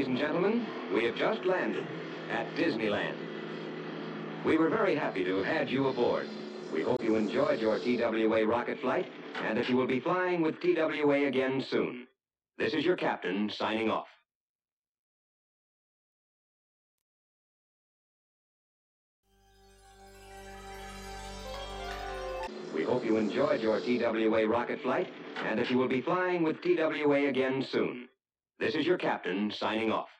and gentlemen, we have just landed at Disneyland. We were very happy to have had you aboard. We hope you enjoyed your TWA rocket flight and that you will be flying with TWA again soon. This is your captain signing off. We hope you enjoyed your TWA rocket flight and that you will be flying with TWA again soon. This is your captain signing off.